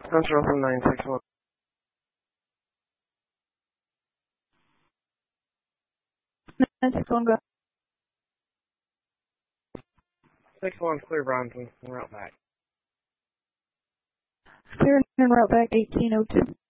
Central from 961. 961, go. 61 clear Bronson, en route back. Clear and route back 1802.